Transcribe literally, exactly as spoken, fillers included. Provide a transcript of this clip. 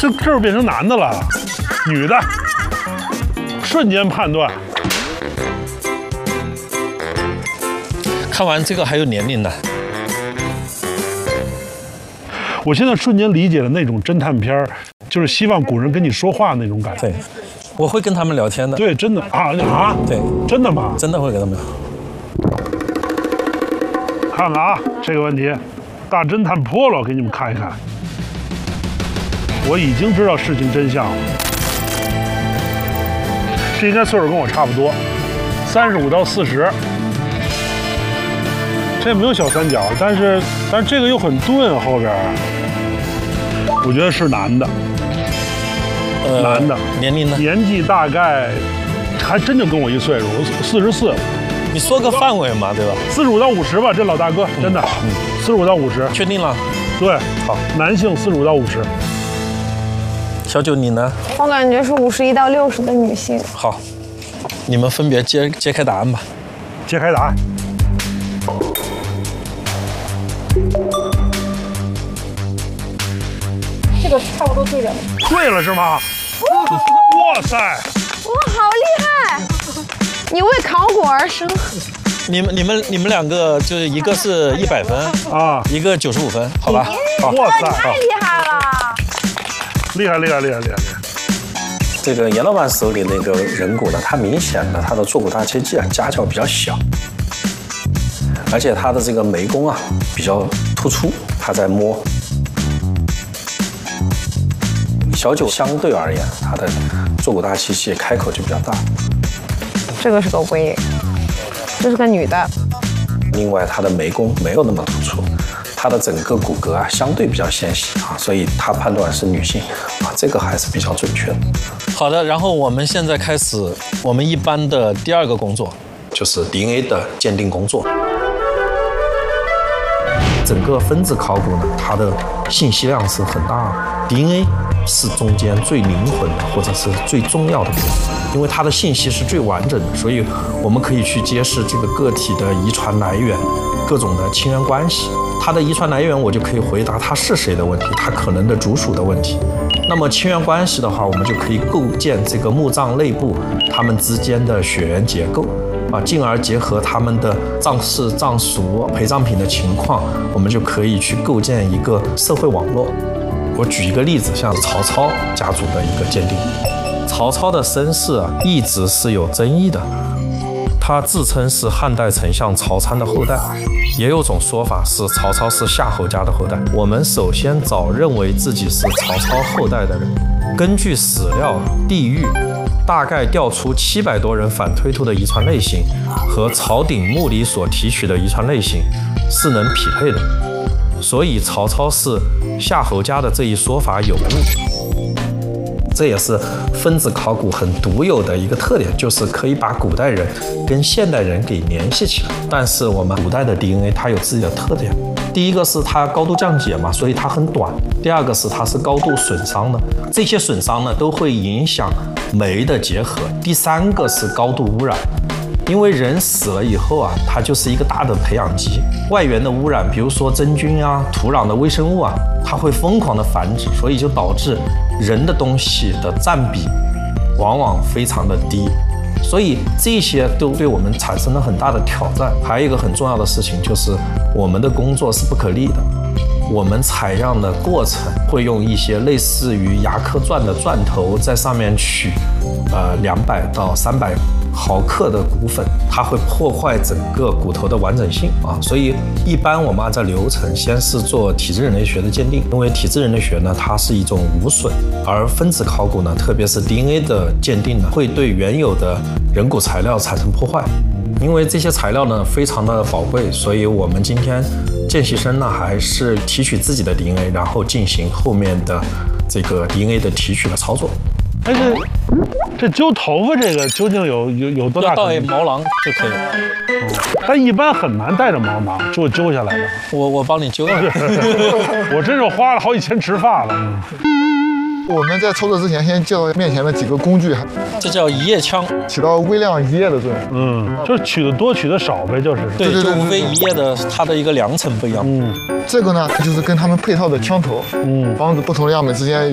这这儿变成男的了，女的，瞬间判断。 看完这个还有年龄呢。 我现在瞬间理解了那种侦探片儿，就是希望古人跟你说话那种感觉。 对，我会跟他们聊天的。 对，真的啊啊， 对， 真的吗？ 真的会跟他们聊。 看看啊，这个问题，大侦探波罗给你们看一看。我已经知道事情真相了。这应该岁数跟我差不多，三十五到四十。这没有小三角，但是但是这个又很钝，后边我觉得是男的， 呃， 男的， 年龄呢？ 年纪大概还真就跟我一岁数，四十四。 你说个范围嘛，对吧？ 四十五到五十吧，这老大哥真的，四十五到五十， 确定了？ 对， 好， 男性四十五到五十。 小九你呢？ 我感觉是五十一到六十的女性。 好，你们分别揭揭开答案吧。 揭开答案。 这个差不多对了。 对了是吗？哇塞！ 哇，好厉害！你为考古而生。 你们、你们、你们两个就是一个是一百分啊， 一个九十五分，好吧？好， 哇塞， 太厉害了！ 厉害厉害厉害厉害厉害！ 这个阎老板手里那个人骨呢，它明显的它的坐骨大切记啊夹角比较小，而且它的这个眉弓啊比较突出，他在摸。小九相对而言，它的坐骨大切记开口就比较大。 这个是个微，这是个女的。 另外，它的眉弓没有那么突出，它的整个骨骼啊相对比较纤细啊，所以他判断是女性啊，这个还是比较准确的。 好的，然后我们现在开始我们一般的第二个工作， 就是 D N A 的鉴定工作。整个分子考古呢，它的信息量是很大的 ，D N A 是中间最灵魂的或者是最重要的部分，因为它的信息是最完整的，所以我们可以去揭示这个个体的遗传来源，各种的亲缘关系。它的遗传来源，我就可以回答它是谁的问题，它可能的族属的问题。那么亲缘关系的话，我们就可以构建这个墓葬内部它们之间的血缘结构。啊，进而结合他们的葬式、葬俗、陪葬品的情况，我们就可以去构建一个社会网络。我举一个例子，像曹操家族的一个鉴定，曹操的身世啊，一直是有争议的。他自称是汉代丞相曹参的后代，也有种说法是曹操是夏侯家的后代。我们首先找认为自己是曹操后代的人，根据史料、地域。大概调出七百多人反推出的遗传类型，和曹鼎墓里所提取的遗传类型是能匹配的，所以曹操是夏侯家的这一说法有误。这也是分子考古很独有的一个特点，就是可以把古代人跟现代人给联系起来。但是我们古代的 D N A 它有自己的特点，第一个是它高度降解嘛，所以它很短；第二个是它是高度损伤的，这些损伤呢都会影响酶的结合；第三个是高度污染，因为人死了以后啊，它就是一个大的培养基，外源的污染，比如说真菌啊、土壤的微生物啊，它会疯狂的繁殖，所以就导致人的东西的占比往往非常的低。所以这些都对我们产生了很大的挑战。还有一个很重要的事情就是，我们的工作是不可逆的。我们采样的过程会用一些类似于牙科钻的钻头，在上面取呃两百到三百毫克的骨粉，它会破坏整个骨头的完整性啊。所以一般我们按照流程，先是做体质人类学的鉴定，因为体质人类学呢，它是一种无损，而分子考古呢，特别是 D N A 的鉴定呢，会对原有的人骨材料产生破坏。因为这些材料呢非常的宝贵，所以我们今天见习生呢还是提取自己的 D N A， 然后进行后面的这个 D N A 的提取的操作。 哎，这这揪头发这个究竟有有有多大？ 要带毛囊就可以了。 嗯，但一般很难带着毛囊就揪下来的。 我我帮你揪。 我真是花了好几千植发了。 我们在操作之前，先介绍面前的几个工具， 这叫移液枪， 起到微量移液的作用。 嗯，就是取的多，取的少呗，就是。 对，就无非移液的它的一个量程不一样。 嗯， 这个呢，就是跟他们配套的枪头，嗯，防止不同的样本之间